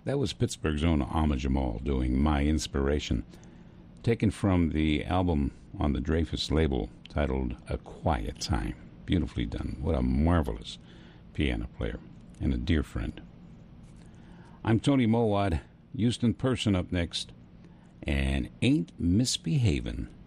That was Pittsburgh's own Ahmad Jamal doing My Inspiration, taken from the album on the Dreyfus label titled A Quiet Time. Beautifully done. What a marvelous piano player and a dear friend. I'm Tony Mowat. Houston Person up next. And Ain't Misbehavin'.